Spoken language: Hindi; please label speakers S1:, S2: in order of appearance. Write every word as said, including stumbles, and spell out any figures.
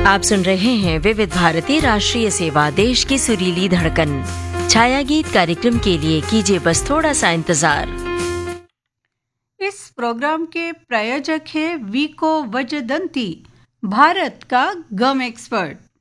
S1: आप सुन रहे हैं विविध भारती राष्ट्रीय सेवा, देश की सुरीली धड़कन। छाया गीत कार्यक्रम के लिए कीजिए बस थोड़ा सा इंतजार।
S2: इस प्रोग्राम के प्रायोजक है वीको वज्रदंती, भारत का गम एक्सपर्ट।